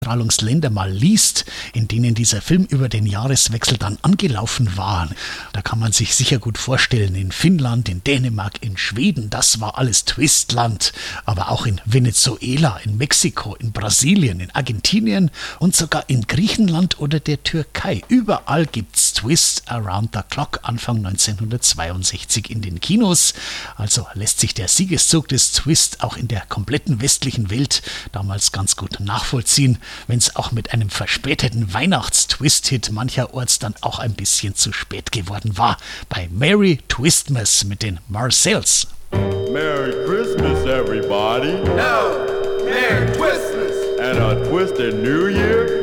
Ausstrahlungsländer mal liest, in denen dieser Film über den Jahreswechsel dann angelaufen war, da kann man sich sicher gut vorstellen, in Finnland, in Dänemark, in Schweden, das war alles Twistland, aber auch in Venezuela, in Mexiko, in Brasilien, in Argentinien und sogar in Griechenland oder der Türkei. Überall gibt's Twist Around the Clock Anfang 1962 in den Kinos. Also lässt sich der Siegeszug des Twist auch in der kompletten westlichen Welt damals ganz gut nachvollziehen, wenn es auch mit einem verspäteten Weihnachts-Twist-Hit mancherorts dann auch ein bisschen zu spät geworden war. Bei Merry Twistmas mit den Marcells. Merry Christmas, everybody. No, Merry Christmas. And a twisted New Year.